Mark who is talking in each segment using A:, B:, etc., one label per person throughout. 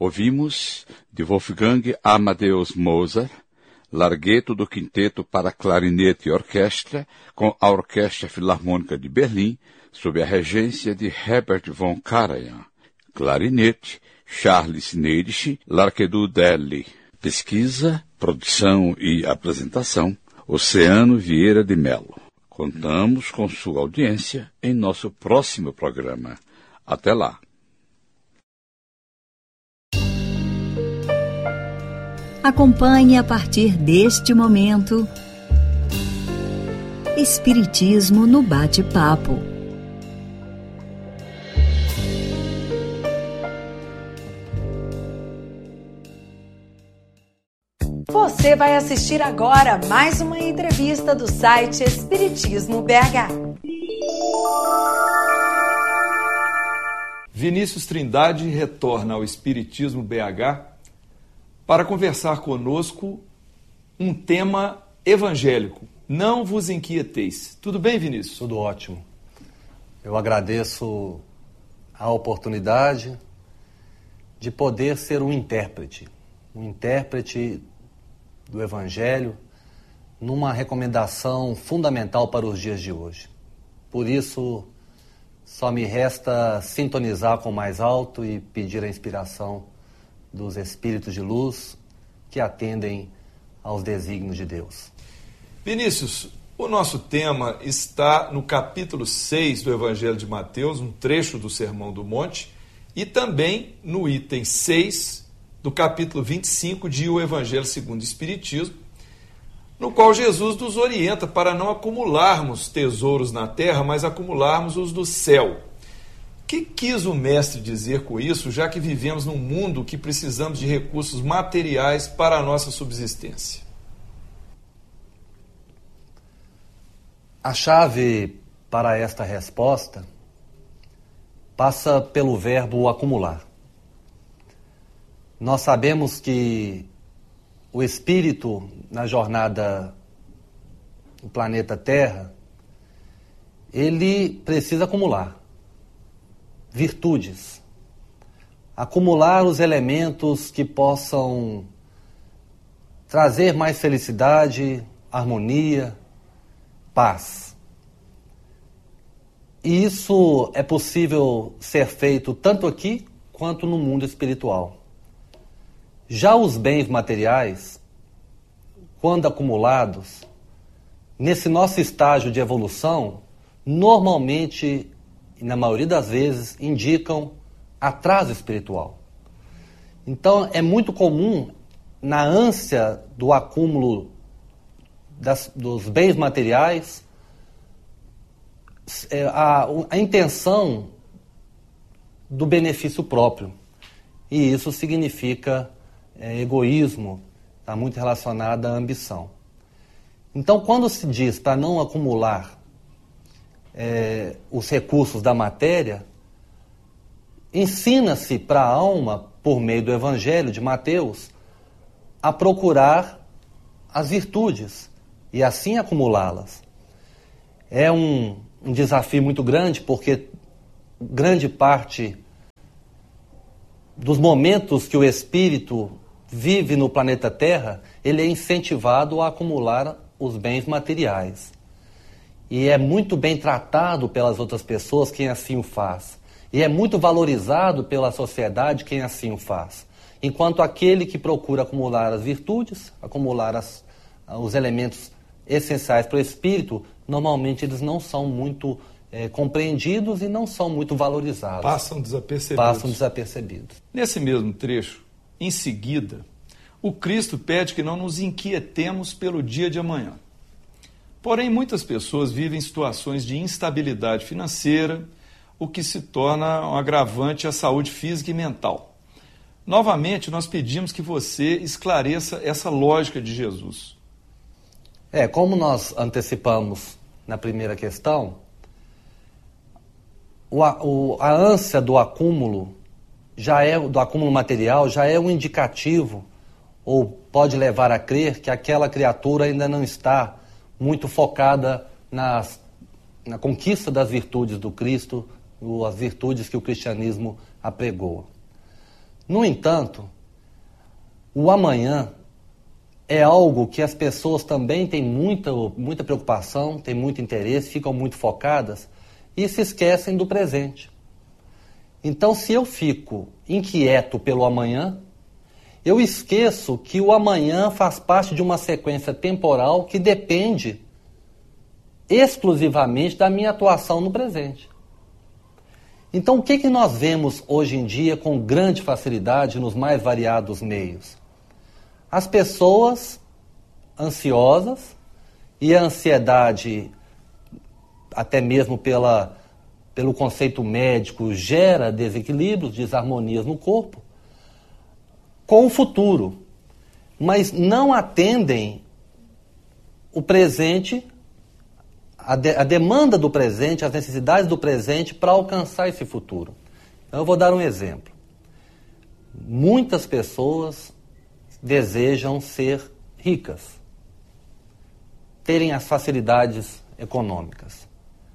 A: Ouvimos de Wolfgang Amadeus Mozart, Larghetto do Quinteto para Clarinete e Orquestra, com a Orquestra Filarmônica de Berlim, sob a regência de Herbert von Karajan. Clarinete, Charles Neidich, Larquedou Deli. Pesquisa, produção e apresentação, Oceano Vieira de Mello. Contamos com sua audiência em nosso próximo programa. Até lá.
B: Acompanhe a partir deste momento Espiritismo no Bate-Papo.
C: Você vai assistir agora mais uma entrevista do site Espiritismo BH.
D: Vinícius Trindade retorna ao Espiritismo BH para conversar conosco um tema evangélico. Não vos inquieteis. Tudo bem, Vinícius?
E: Tudo ótimo. Eu agradeço a oportunidade de poder ser um intérprete do Evangelho numa recomendação fundamental para os dias de hoje. Por isso, só me resta sintonizar com o mais alto e pedir a inspiração dos Espíritos de luz que atendem aos desígnios de Deus.
D: Vinícius, o nosso tema está no capítulo 6 do Evangelho de Mateus, um trecho do Sermão do Monte, e também no item 6 do capítulo 25 de O Evangelho segundo o Espiritismo, no qual Jesus nos orienta para não acumularmos tesouros na terra, mas acumularmos os do céu. O que quis o mestre dizer com isso, já que vivemos num mundo que precisamos de recursos materiais para a nossa subsistência?
E: A chave para esta resposta passa pelo verbo acumular. Nós sabemos que o espírito, na jornada do planeta Terra, ele precisa acumular virtudes, acumular os elementos que possam trazer mais felicidade, harmonia, paz. E isso é possível ser feito tanto aqui quanto no mundo espiritual. Já os bens materiais, quando acumulados, nesse nosso estágio de evolução, normalmente, e na maioria das vezes, indicam atraso espiritual. Então, é muito comum, na ânsia do acúmulo dos bens materiais, a intenção do benefício próprio. E isso significa egoísmo, está muito relacionado à ambição. Então, quando se diz para não acumular os recursos da matéria, ensina-se para a alma, por meio do Evangelho de Mateus, a procurar as virtudes e assim acumulá-las. É um desafio muito grande, porque grande parte dos momentos que o espírito vive no planeta Terra, ele é incentivado a acumular os bens materiais. E é muito bem tratado pelas outras pessoas quem assim o faz. E é muito valorizado pela sociedade quem assim o faz. Enquanto aquele que procura acumular as virtudes, acumular os elementos essenciais para o espírito, normalmente eles não são muito compreendidos e não são muito valorizados.
D: Passam desapercebidos. Nesse mesmo trecho, em seguida, o Cristo pede que não nos inquietemos pelo dia de amanhã. Porém, muitas pessoas vivem situações de instabilidade financeira, o que se torna um agravante à saúde física e mental. Novamente, nós pedimos que você esclareça essa lógica de Jesus.
E: Como nós antecipamos na primeira questão, a ânsia do acúmulo do acúmulo material já é um indicativo, ou pode levar a crer que aquela criatura ainda não está muito focada na conquista das virtudes do Cristo, as virtudes que o cristianismo apregoa. No entanto, o amanhã é algo que as pessoas também têm muita preocupação, têm muito interesse, ficam muito focadas e se esquecem do presente. Então, se eu fico inquieto pelo amanhã, eu esqueço que o amanhã faz parte de uma sequência temporal que depende exclusivamente da minha atuação no presente. Então, o que nós vemos hoje em dia com grande facilidade nos mais variados meios? As pessoas ansiosas, e a ansiedade, até mesmo pelo conceito médico, gera desequilíbrios, desarmonias no corpo, com o futuro, mas não atendem o presente, a demanda do presente, as necessidades do presente para alcançar esse futuro. Então, eu vou dar um exemplo. Muitas pessoas desejam ser ricas, terem as facilidades econômicas.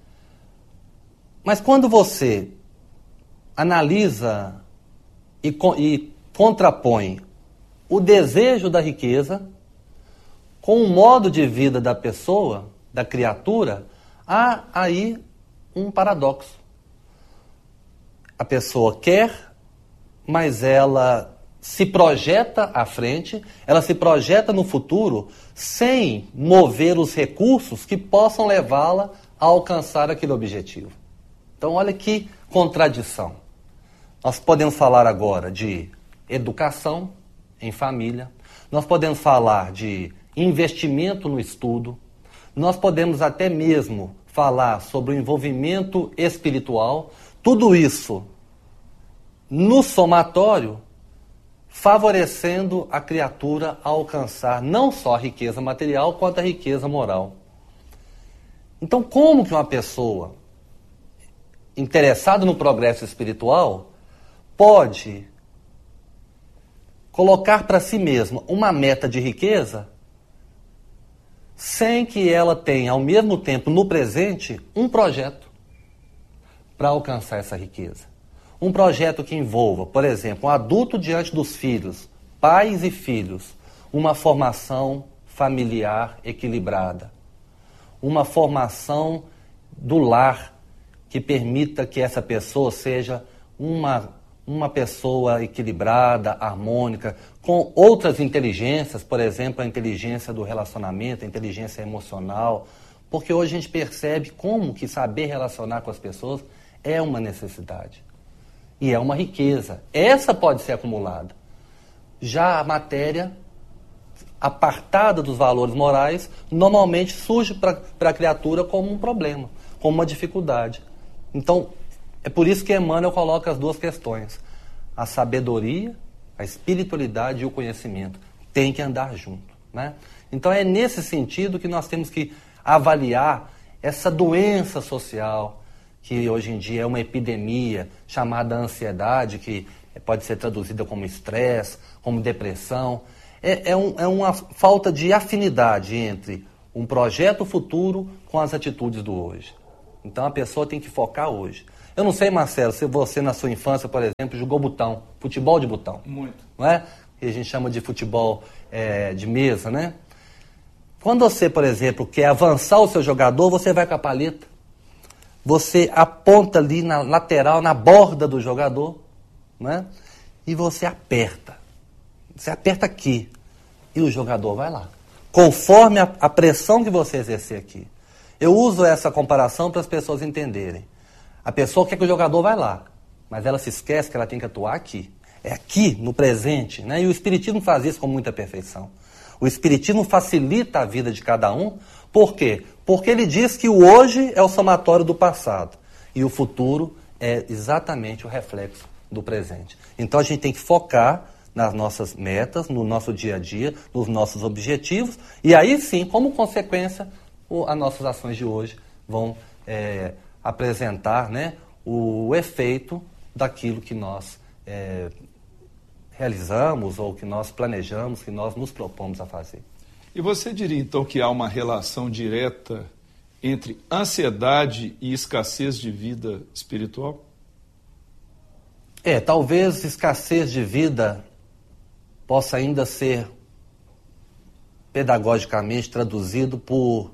E: Mas quando você analisa e contrapõe o desejo da riqueza com o modo de vida da pessoa, da criatura, há aí um paradoxo. A pessoa quer, mas ela se projeta à frente, ela se projeta no futuro sem mover os recursos que possam levá-la a alcançar aquele objetivo. Então, olha que contradição. Nós podemos falar agora de educação em família, nós podemos falar de investimento no estudo, nós podemos até mesmo falar sobre o envolvimento espiritual, tudo isso no somatório, favorecendo a criatura a alcançar não só a riqueza material, quanto a riqueza moral. Então, como que uma pessoa interessada no progresso espiritual pode colocar para si mesma uma meta de riqueza sem que ela tenha, ao mesmo tempo, no presente, um projeto para alcançar essa riqueza? Um projeto que envolva, por exemplo, um adulto diante dos filhos, pais e filhos, uma formação familiar equilibrada, uma formação do lar que permita que essa pessoa seja uma pessoa equilibrada, harmônica, com outras inteligências, por exemplo, a inteligência do relacionamento, a inteligência emocional, porque hoje a gente percebe como que saber relacionar com as pessoas é uma necessidade. E é uma riqueza. Essa pode ser acumulada. Já a matéria, apartada dos valores morais, normalmente surge para a criatura como um problema, como uma dificuldade. Então, é por isso que Emmanuel coloca as duas questões. A sabedoria, a espiritualidade e o conhecimento têm que andar junto, né? Então, é nesse sentido que nós temos que avaliar essa doença social, que hoje em dia é uma epidemia chamada ansiedade, que pode ser traduzida como estresse, como depressão. É uma falta de afinidade entre um projeto futuro com as atitudes do hoje. Então a pessoa tem que focar hoje. Eu não sei, Marcelo, se você na sua infância, por exemplo, jogou botão, futebol de botão.
D: Muito.
E: Não é? Que a gente chama de futebol de mesa, né? Quando você, por exemplo, quer avançar o seu jogador, você vai com a paleta. Você aponta ali na lateral, na borda do jogador, né? E você aperta. Você aperta aqui. E o jogador vai lá. Conforme a pressão que você exercer aqui. Eu uso essa comparação para as pessoas entenderem. A pessoa quer que o jogador vai lá, mas ela se esquece que ela tem que atuar aqui. É aqui, no presente, né? E o Espiritismo faz isso com muita perfeição. O Espiritismo facilita a vida de cada um. Por quê? Porque ele diz que o hoje é o somatório do passado e o futuro é exatamente o reflexo do presente. Então a gente tem que focar nas nossas metas, no nosso dia a dia, nos nossos objetivos, e aí sim, como consequência, as nossas ações de hoje vão apresentar, né, o efeito daquilo que nós realizamos ou que nós planejamos, que nós nos propomos a fazer.
D: E você diria, então, que há uma relação direta entre ansiedade e escassez de vida espiritual?
E: Talvez escassez de vida possa ainda ser pedagogicamente traduzido por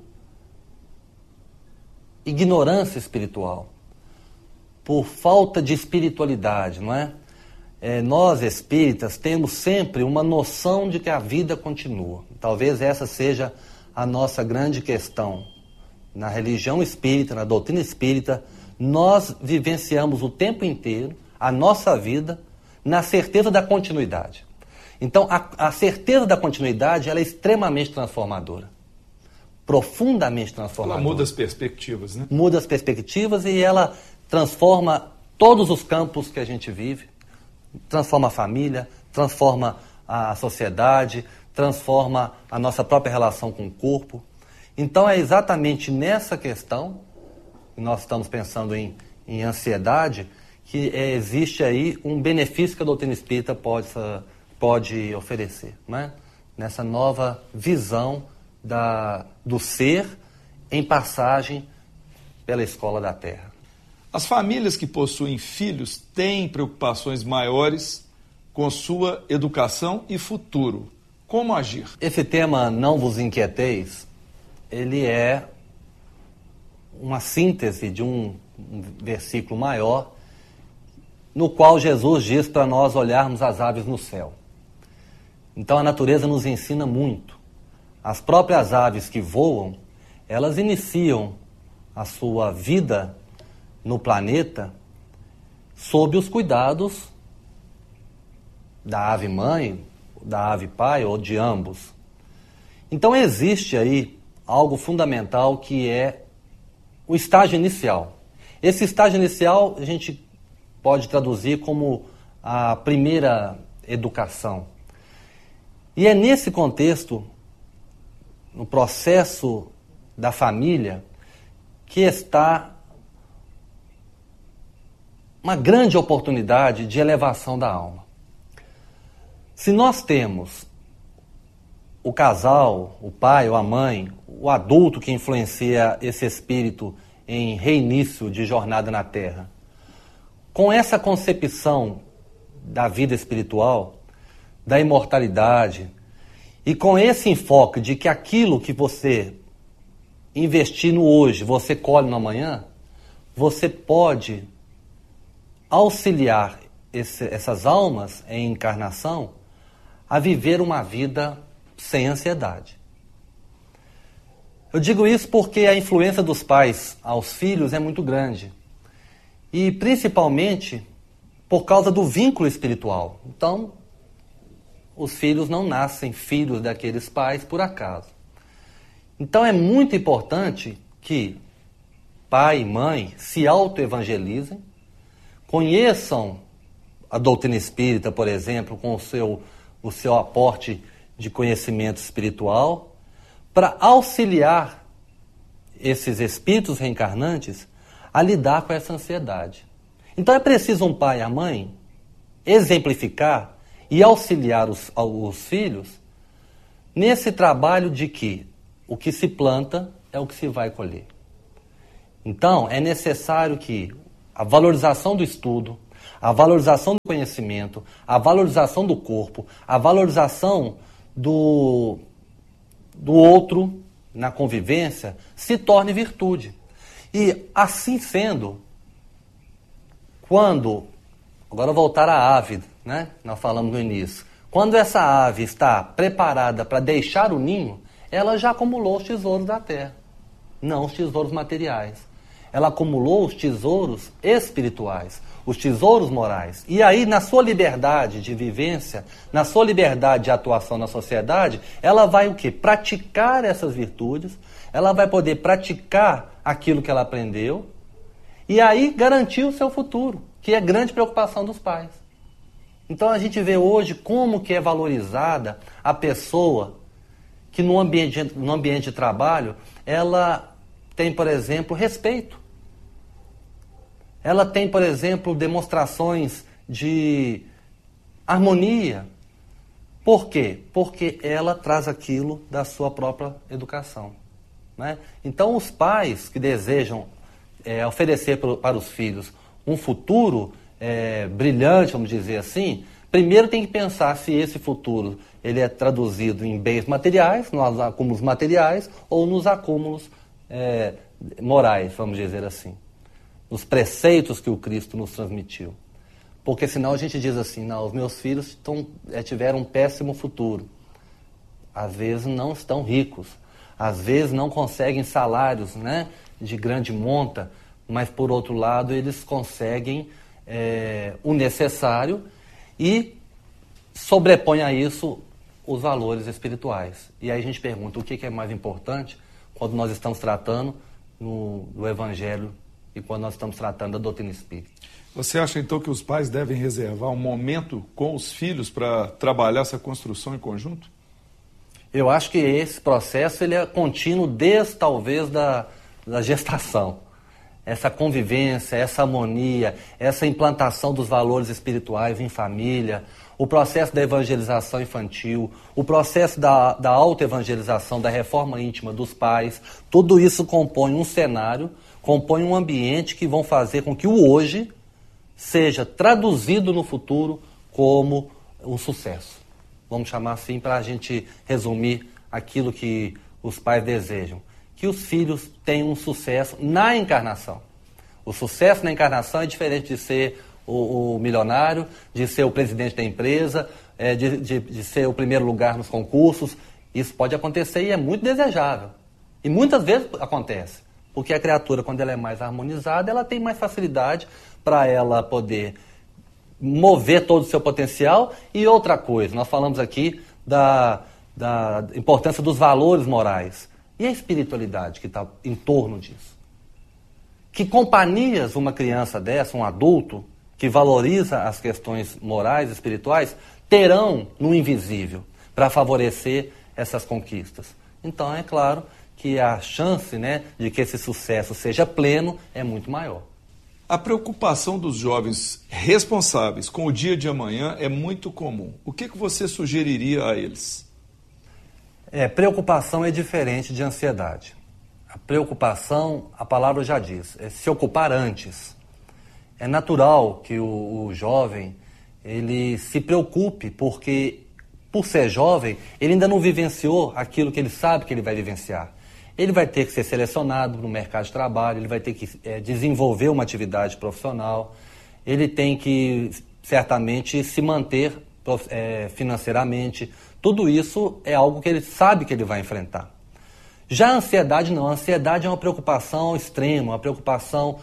E: ignorância espiritual, por falta de espiritualidade, não é? Nós espíritas temos sempre uma noção de que a vida continua. Talvez essa seja a nossa grande questão. Na religião espírita, na doutrina espírita, nós vivenciamos o tempo inteiro a nossa vida na certeza da continuidade. Então, a certeza da continuidade ela é extremamente transformadora. Profundamente transformadora.
D: Ela muda as perspectivas, né?
E: Muda as perspectivas e ela transforma todos os campos que a gente vive. Transforma a família, transforma a sociedade, transforma a nossa própria relação com o corpo. Então é exatamente nessa questão, nós estamos pensando em ansiedade, que existe aí um benefício que a doutrina espírita pode oferecer, né? Nessa nova visão do ser em passagem pela escola da Terra.
D: As famílias que possuem filhos têm preocupações maiores com sua educação e futuro. Como agir?
E: Esse tema, não vos inquieteis, ele é uma síntese de um versículo maior, no qual Jesus diz para nós olharmos as aves no céu. Então a natureza nos ensina muito. As próprias aves que voam, elas iniciam a sua vida no planeta sob os cuidados da ave mãe, da ave pai ou de ambos. Então existe aí algo fundamental que é o estágio inicial. Esse estágio inicial a gente pode traduzir como a primeira educação. E é nesse contexto, no processo da família, que está uma grande oportunidade de elevação da alma. Se nós temos o casal, o pai ou a mãe, o adulto que influencia esse espírito em reinício de jornada na Terra, com essa concepção da vida espiritual, da imortalidade, e com esse enfoque de que aquilo que você investir no hoje, você colhe no amanhã, você pode auxiliar essas almas em encarnação a viver uma vida sem ansiedade. Eu digo isso porque a influência dos pais aos filhos é muito grande. E principalmente por causa do vínculo espiritual. Então, os filhos não nascem filhos daqueles pais por acaso. Então é muito importante que pai e mãe se autoevangelizem, conheçam a doutrina espírita, por exemplo, com o seu aporte de conhecimento espiritual, para auxiliar esses espíritos reencarnantes a lidar com essa ansiedade. Então é preciso um pai e a mãe exemplificar e auxiliar os filhos nesse trabalho de que o que se planta é o que se vai colher. Então é necessário que a valorização do estudo, a valorização do conhecimento, a valorização do corpo, a valorização do outro na convivência se torne virtude. E assim sendo, agora voltar à ave, né? Nós falamos no início, quando essa ave está preparada para deixar o ninho, ela já acumulou os tesouros da terra, não os tesouros materiais. Ela acumulou os tesouros espirituais, os tesouros morais. E aí, na sua liberdade de vivência, na sua liberdade de atuação na sociedade, ela vai o quê? Praticar essas virtudes, ela vai poder praticar aquilo que ela aprendeu e aí garantir o seu futuro, que é grande preocupação dos pais. Então a gente vê hoje como que é valorizada a pessoa que no ambiente de trabalho, ela tem, por exemplo, respeito. Ela tem, por exemplo, demonstrações de harmonia. Por quê? Porque ela traz aquilo da sua própria educação, né? Então, os pais que desejam oferecer para os filhos um futuro brilhante, vamos dizer assim, primeiro tem que pensar se esse futuro ele é traduzido em bens materiais, nos acúmulos materiais, ou nos acúmulos morais, vamos dizer assim. Nos preceitos que o Cristo nos transmitiu. Porque senão a gente diz assim, não, os meus filhos tiveram um péssimo futuro. Às vezes não estão ricos, às vezes não conseguem salários, né, de grande monta, mas por outro lado eles conseguem o necessário e sobrepõe a isso os valores espirituais. E aí a gente pergunta o que é mais importante quando nós estamos tratando do Evangelho e quando nós estamos tratando da doutrina espírita.
D: Você acha então que os pais devem reservar um momento com os filhos para trabalhar essa construção em conjunto?
E: Eu acho que esse processo ele é contínuo desde talvez da gestação. Essa convivência, essa harmonia, essa implantação dos valores espirituais em família, o processo da evangelização infantil, o processo da autoevangelização, da reforma íntima dos pais, tudo isso compõe um cenário, compõe um ambiente que vão fazer com que o hoje seja traduzido no futuro como um sucesso. Vamos chamar assim para a gente resumir aquilo que os pais desejam. Que os filhos tenham um sucesso na encarnação. O sucesso na encarnação é diferente de ser o milionário, de ser o presidente da empresa, de ser o primeiro lugar nos concursos. Isso pode acontecer e é muito desejável. E muitas vezes acontece. Porque a criatura, quando ela é mais harmonizada, ela tem mais facilidade para ela poder mover todo o seu potencial. E outra coisa, nós falamos aqui da importância dos valores morais. E a espiritualidade que está em torno disso? Que companhias uma criança dessa, um adulto, que valoriza as questões morais e espirituais, terão no invisível para favorecer essas conquistas? Então, é claro que a chance, né, de que esse sucesso seja pleno é muito maior.
D: A preocupação dos jovens responsáveis com o dia de amanhã é muito comum. O que você sugeriria a eles?
E: Preocupação é diferente de ansiedade. A preocupação, a palavra já diz, é se ocupar antes. É natural que o jovem ele se preocupe, porque, por ser jovem, ele ainda não vivenciou aquilo que ele sabe que ele vai vivenciar. Ele vai ter que ser selecionado no mercado de trabalho, ele vai ter que desenvolver uma atividade profissional, ele tem que, certamente, se manter financeiramente. Tudo isso é algo que ele sabe que ele vai enfrentar. Já a ansiedade não. A ansiedade é uma preocupação extrema, uma preocupação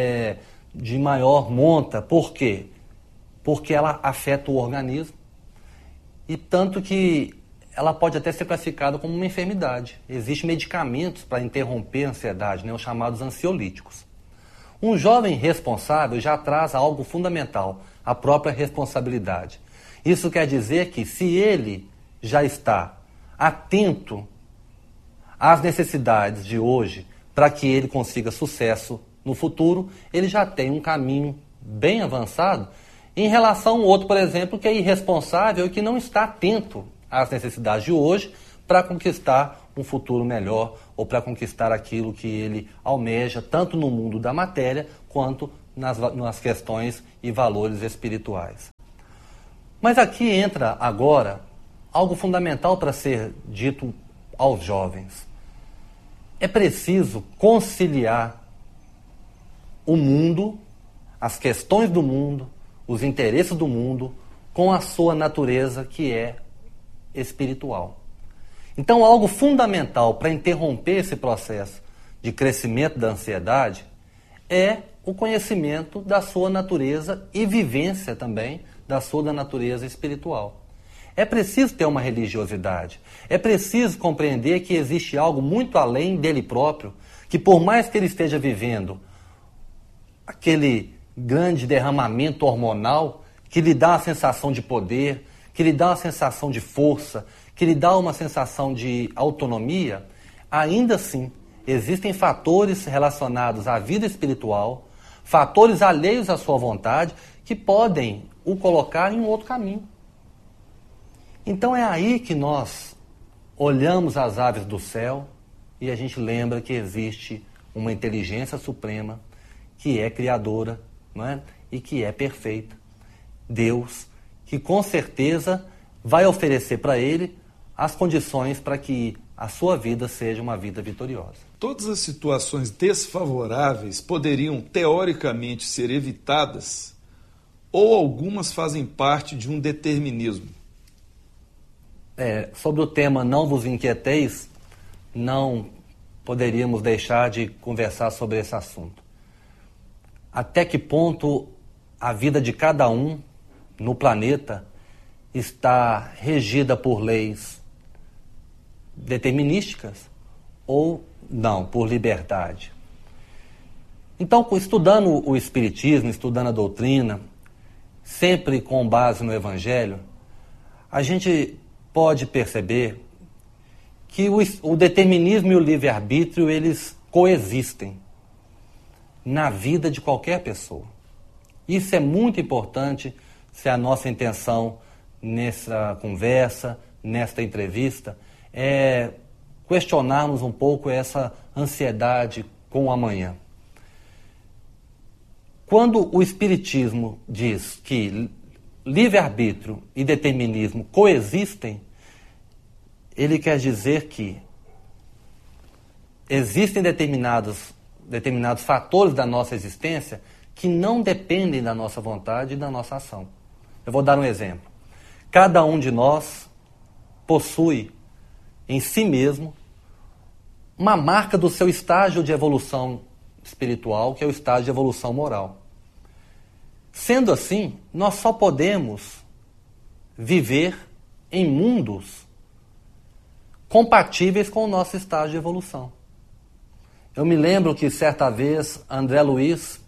E: de maior monta. Por quê? Porque ela afeta o organismo e tanto que ela pode até ser classificada como uma enfermidade. Existem medicamentos para interromper a ansiedade, né, os chamados ansiolíticos. Um jovem responsável já traz algo fundamental, a própria responsabilidade. Isso quer dizer que se ele já está atento às necessidades de hoje para que ele consiga sucesso no futuro, ele já tem um caminho bem avançado em relação ao outro, por exemplo, que é irresponsável e que não está atento às necessidades de hoje para conquistar um futuro melhor ou para conquistar aquilo que ele almeja, tanto no mundo da matéria quanto nas questões e valores espirituais. Mas aqui entra agora algo fundamental para ser dito aos jovens. É preciso conciliar o mundo, as questões do mundo, os interesses do mundo, com a sua natureza que é espiritual. Então, algo fundamental para interromper esse processo de crescimento da ansiedade é o conhecimento da sua natureza e vivência também da sua natureza espiritual. É preciso ter uma religiosidade. É preciso compreender que existe algo muito além dele próprio, que por mais que ele esteja vivendo aquele grande derramamento hormonal que lhe dá a sensação de poder, que lhe dá uma sensação de força, que lhe dá uma sensação de autonomia, ainda assim existem fatores relacionados à vida espiritual, fatores alheios à sua vontade, que podem o colocar em um outro caminho. Então é aí que nós olhamos as aves do céu e a gente lembra que existe uma inteligência suprema que é criadora, não é? e que é perfeita. Deus, que com certeza vai oferecer para ele as condições para que a sua vida seja uma vida vitoriosa.
D: Todas as situações desfavoráveis poderiam, teoricamente, ser evitadas, ou algumas fazem parte de um determinismo?
E: Sobre o tema Não vos inquieteis, não poderíamos deixar de conversar sobre esse assunto. Até que ponto a vida de cada um no planeta está regida por leis determinísticas ou não, por liberdade? Então, estudando o Espiritismo, estudando a doutrina, sempre com base no Evangelho, a gente pode perceber que o determinismo e o livre-arbítrio, eles coexistem na vida de qualquer pessoa. Isso é muito importante se a nossa intenção nessa conversa, nesta entrevista, é questionarmos um pouco essa ansiedade com o amanhã. Quando o Espiritismo diz que livre-arbítrio e determinismo coexistem, ele quer dizer que existem determinados fatores da nossa existência que não dependem da nossa vontade e da nossa ação. Eu vou dar um exemplo. Cada um de nós possui em si mesmo uma marca do seu estágio de evolução espiritual, que é o estágio de evolução moral. Sendo assim, nós só podemos viver em mundos compatíveis com o nosso estágio de evolução. Eu me lembro que certa vez André Luiz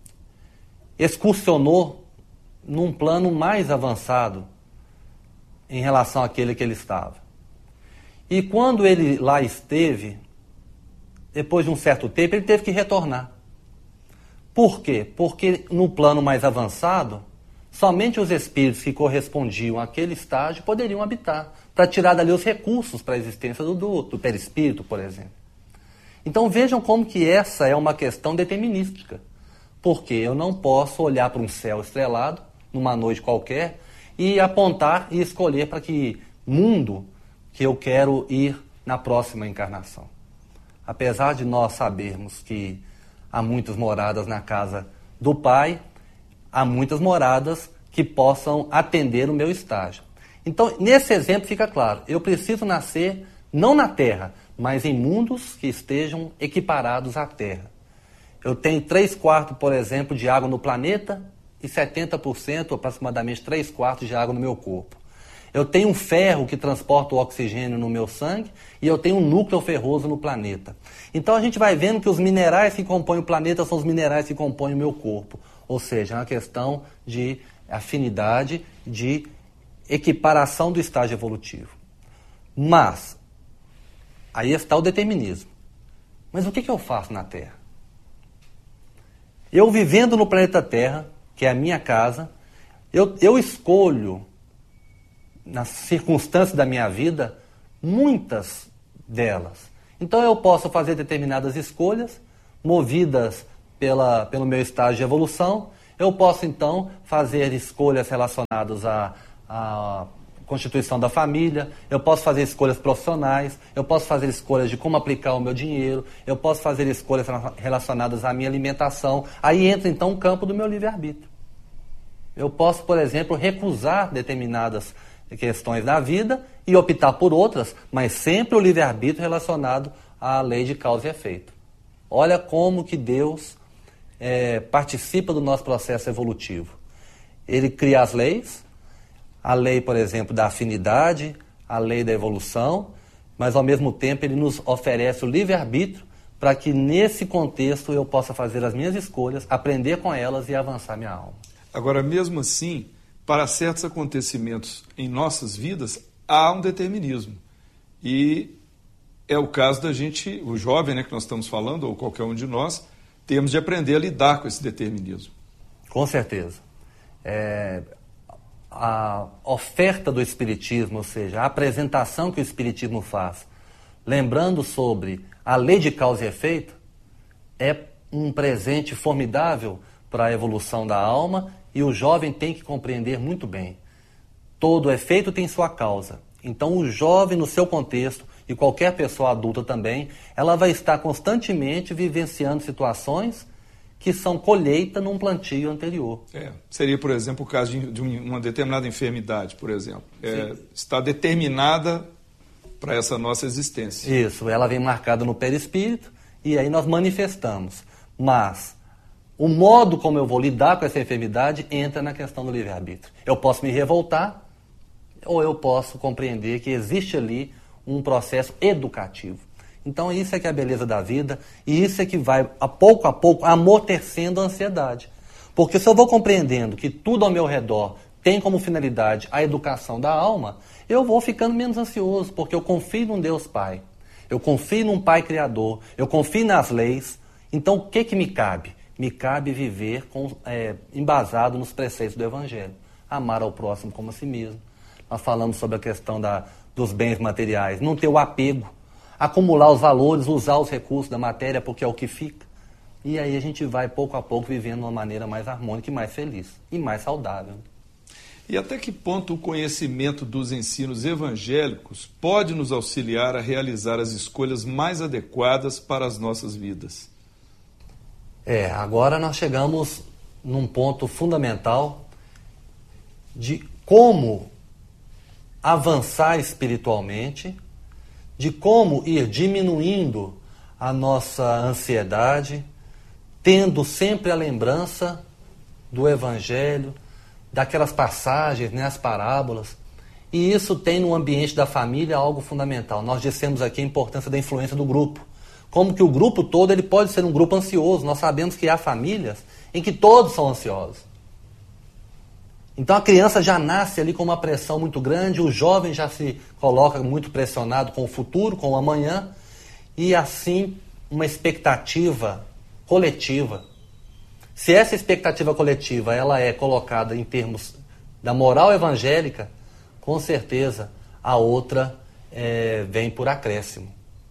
E: excursionou num plano mais avançado em relação àquele que ele estava. E quando ele lá esteve, depois de um certo tempo, ele teve que retornar. Por quê? Porque no plano mais avançado, somente os espíritos que correspondiam àquele estágio poderiam habitar, para tirar dali os recursos para a existência do perispírito, por exemplo. Então vejam como que essa é uma questão determinística. Porque eu não posso olhar para um céu estrelado, numa noite qualquer, e apontar e escolher para que mundo que eu quero ir na próxima encarnação. Apesar de nós sabermos que há muitas moradas na casa do Pai, há muitas moradas que possam atender o meu estágio. Então, nesse exemplo fica claro, eu preciso nascer não na Terra, mas em mundos que estejam equiparados à Terra. Eu tenho 3/4, por exemplo, de água no planeta e 70%, aproximadamente 3/4 de água no meu corpo. Eu tenho um ferro que transporta o oxigênio no meu sangue e eu tenho um núcleo ferroso no planeta. Então a gente vai vendo que os minerais que compõem o planeta são os minerais que compõem o meu corpo. Ou seja, é uma questão de afinidade, de equiparação do estágio evolutivo. Mas, aí está o determinismo. Mas o que eu faço na Terra? Eu vivendo no planeta Terra, que é a minha casa, eu escolho, nas circunstâncias da minha vida, muitas delas. Então eu posso fazer determinadas escolhas, movidas pelo meu estágio de evolução. Eu posso então fazer escolhas relacionadas à constituição da família, eu posso fazer escolhas profissionais, eu posso fazer escolhas de como aplicar o meu dinheiro, eu posso fazer escolhas relacionadas à minha alimentação. Aí entra então o campo do meu livre-arbítrio. Eu posso, por exemplo, recusar determinadas questões da vida e optar por outras, mas sempre o livre-arbítrio relacionado à lei de causa e efeito. Olha como que Deus participa do nosso processo evolutivo. Ele cria as leis, a lei, por exemplo, da afinidade, a lei da evolução, mas ao mesmo tempo ele nos oferece o livre-arbítrio para que nesse contexto eu possa fazer as minhas escolhas, aprender com elas e avançar minha alma.
D: Agora, mesmo assim, para certos acontecimentos em nossas vidas, há um determinismo. E é o caso da gente, o jovem, que nós estamos falando, ou qualquer um de nós, temos de aprender a lidar com esse determinismo.
E: Com certeza. A oferta do Espiritismo, ou seja, a apresentação que o Espiritismo faz, lembrando sobre a lei de causa e efeito, é um presente formidável para a evolução da alma, e o jovem tem que compreender muito bem. Todo efeito tem sua causa. Então o jovem, no seu contexto, e qualquer pessoa adulta também, ela vai estar constantemente vivenciando situações que são colheita num plantio anterior.
D: Seria, por exemplo, o caso de uma determinada enfermidade, por exemplo. Está determinada para essa nossa existência.
E: Isso, ela vem marcada no perispírito e aí nós manifestamos. Mas o modo como eu vou lidar com essa enfermidade entra na questão do livre-arbítrio. Eu posso me revoltar ou eu posso compreender que existe ali um processo educativo. Então isso é que é a beleza da vida e isso é que vai, a pouco amortecendo a ansiedade. Porque se eu vou compreendendo que tudo ao meu redor tem como finalidade a educação da alma, eu vou ficando menos ansioso, porque eu confio num Deus Pai, eu confio num Pai Criador, eu confio nas leis. Então o que me cabe? Me cabe viver embasado nos preceitos do Evangelho. Amar ao próximo como a si mesmo. Nós falamos sobre a questão dos bens materiais, não ter o apego, acumular os valores, usar os recursos da matéria porque é o que fica. E aí a gente vai pouco a pouco vivendo de uma maneira mais harmônica e mais feliz e mais saudável.
D: E até que ponto o conhecimento dos ensinos evangélicos pode nos auxiliar a realizar as escolhas mais adequadas para as nossas vidas?
E: Agora nós chegamos num ponto fundamental de como avançar espiritualmente, de como ir diminuindo a nossa ansiedade, tendo sempre a lembrança do Evangelho, daquelas passagens, as parábolas. E isso tem no ambiente da família algo fundamental. Nós dissemos aqui a importância da influência do grupo. Como que o grupo todo ele pode ser um grupo ansioso. Nós sabemos que há famílias em que todos são ansiosos. Então a criança já nasce ali com uma pressão muito grande, o jovem já se coloca muito pressionado com o futuro, com o amanhã, e assim uma expectativa coletiva. Se essa expectativa coletiva ela é colocada em termos da moral evangélica, com certeza a outra vem por acréscimo.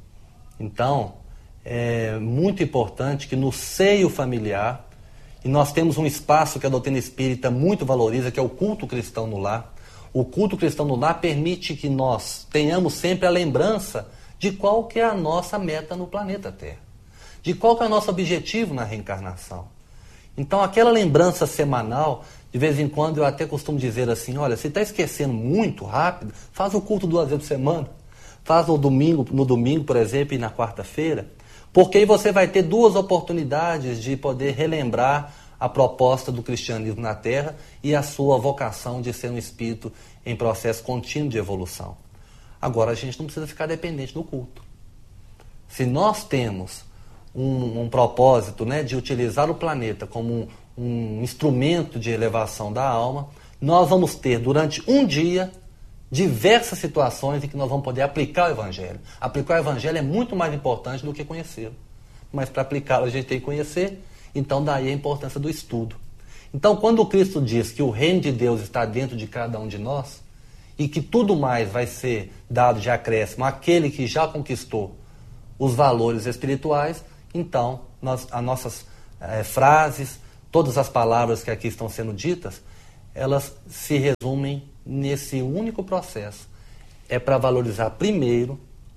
E: Então, é muito importante que no seio familiar, e nós temos um espaço que a doutrina espírita muito valoriza, que é o culto cristão no lar. O culto cristão no lar permite que nós tenhamos sempre a lembrança de qual que é a nossa meta no planeta Terra, de qual que é o nosso objetivo na reencarnação. Então aquela lembrança semanal, de vez em quando eu até costumo dizer assim, olha, se está esquecendo muito rápido, faz o culto 2 vezes por semana, faz no domingo, por exemplo, e na quarta-feira, porque aí você vai ter 2 oportunidades de poder relembrar a proposta do cristianismo na Terra e a sua vocação de ser um espírito em processo contínuo de evolução. Agora, a gente não precisa ficar dependente do culto. Se nós temos um propósito de utilizar o planeta como um instrumento de elevação da alma, nós vamos ter durante um dia diversas situações em que nós vamos poder aplicar o Evangelho. Aplicar o Evangelho é muito mais importante do que conhecê-lo. Mas para aplicá-lo a gente tem que conhecer, então daí a importância do estudo. Então quando o Cristo diz que o reino de Deus está dentro de cada um de nós, e que tudo mais vai ser dado de acréscimo àquele que já conquistou os valores espirituais, então as nossas frases, todas as palavras que aqui estão sendo ditas, elas se resumem nesse único processo. É para valorizar primeiro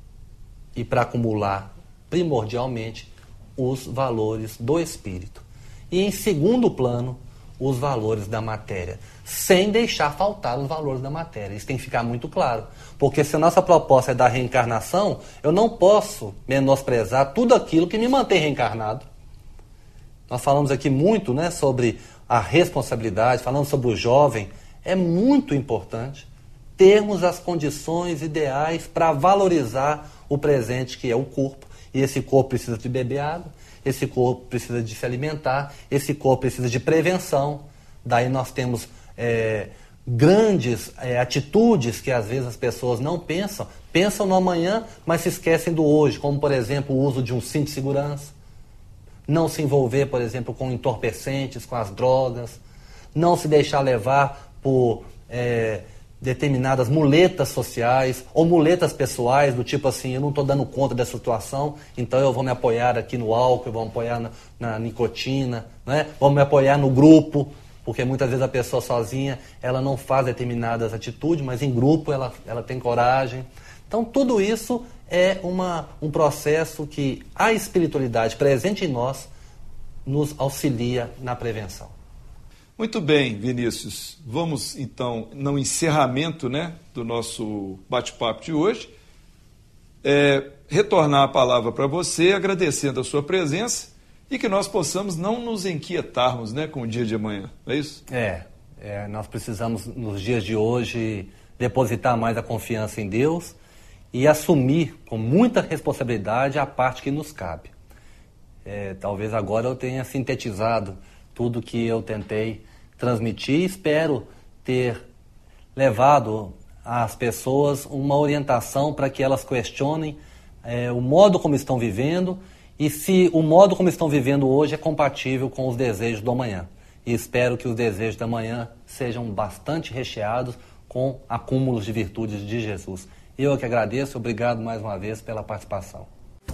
E: e para acumular primordialmente os valores do espírito. E em segundo plano, os valores da matéria, sem deixar faltar os valores da matéria. Isso tem que ficar muito claro. Porque se a nossa proposta é da reencarnação, eu não posso menosprezar tudo aquilo que me mantém reencarnado. Nós falamos aqui muito sobre a responsabilidade, falamos sobre o jovem. É muito importante termos as condições ideais para valorizar o presente que é o corpo. E esse corpo precisa de beber água, esse corpo precisa de se alimentar, esse corpo precisa de prevenção. Daí nós temos grandes atitudes que às vezes as pessoas não pensam. Pensam no amanhã, mas se esquecem do hoje, como por exemplo o uso de um cinto de segurança. Não se envolver, por exemplo, com entorpecentes, com as drogas. Não se deixar levar por determinadas muletas sociais ou muletas pessoais, do tipo assim, eu não estou dando conta dessa situação, então eu vou me apoiar aqui no álcool, eu vou me apoiar na nicotina, né? Vou me apoiar no grupo, porque muitas vezes a pessoa sozinha, ela não faz determinadas atitudes, mas em grupo ela tem coragem. Então tudo isso é um processo que a espiritualidade presente em nós nos auxilia na prevenção.
D: Muito bem, Vinícius. Vamos, então, no encerramento, né, do nosso bate-papo de hoje, retornar a palavra para você, agradecendo a sua presença e que nós possamos não nos inquietarmos, né, com o dia de amanhã. Não é isso?
E: Nós precisamos, nos dias de hoje, depositar mais a confiança em Deus e assumir com muita responsabilidade a parte que nos cabe. Talvez agora eu tenha sintetizado tudo que eu tentei transmitir. Espero ter levado às pessoas uma orientação para que elas questionem o modo como estão vivendo e se o modo como estão vivendo hoje é compatível com os desejos do amanhã. E espero que os desejos da manhã sejam bastante recheados com acúmulos de virtudes de Jesus. Eu que agradeço, obrigado mais uma vez pela participação.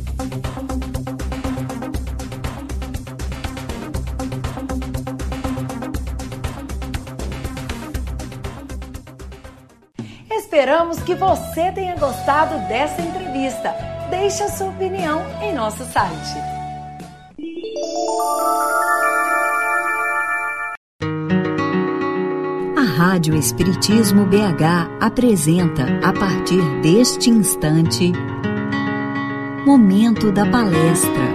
C: Esperamos que você tenha gostado dessa entrevista. Deixe a sua opinião em nosso site.
B: A Rádio Espiritismo BH apresenta, a partir deste instante, Momento da Palestra.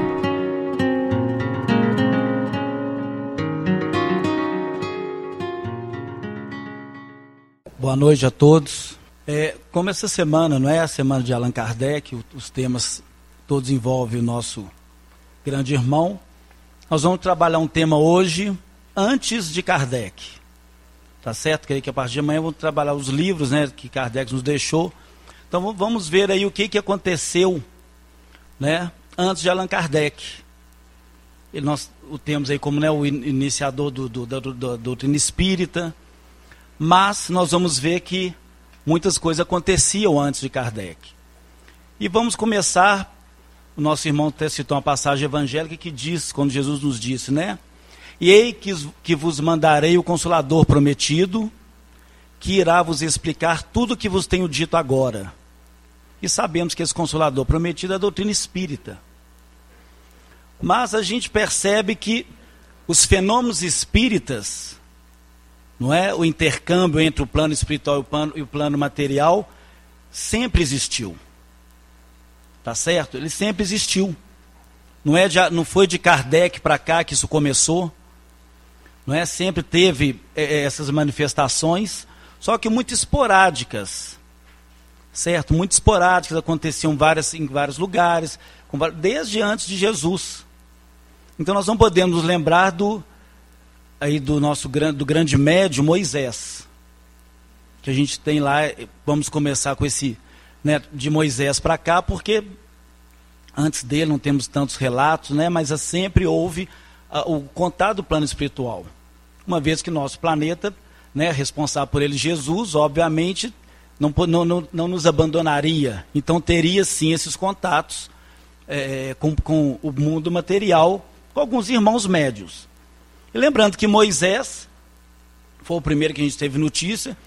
F: Boa noite a todos. Como essa semana não é a semana de Allan Kardec, os temas todos envolvem o nosso grande irmão, nós vamos trabalhar um tema hoje antes de Kardec. Tá certo? Creio que a partir de amanhã vamos trabalhar os livros, né, que Kardec nos deixou. Então vamos ver aí o que aconteceu, né, antes de Allan Kardec. Nós o temos aí como, né, o iniciador da doutrina espírita, mas nós vamos ver que muitas coisas aconteciam antes de Kardec. E vamos começar, o nosso irmão até citou uma passagem evangélica que diz, quando Jesus nos disse, né? E ei que vos mandarei o Consolador prometido, que irá vos explicar tudo o que vos tenho dito agora. E sabemos que esse Consolador prometido é a doutrina espírita. Mas a gente percebe que os fenômenos espíritas, não é, o intercâmbio entre o plano espiritual e o plano material, sempre existiu. Tá certo? Ele sempre existiu. Não foi de Kardec para cá que isso começou. Não é? Sempre teve essas manifestações, só que muito esporádicas. Certo? Muito esporádicas, aconteciam em vários lugares, desde antes de Jesus. Então nós não podemos nos lembrar do grande médium Moisés, que a gente tem lá. Vamos começar com esse, né, de Moisés para cá, porque antes dele não temos tantos relatos, né, mas sempre houve o contato do plano espiritual. Uma vez que nosso planeta, né, responsável por ele, Jesus, obviamente, não nos abandonaria. Então teria sim esses contatos com o mundo material, com alguns irmãos médios. E lembrando que Moisés foi o primeiro que a gente teve notícia,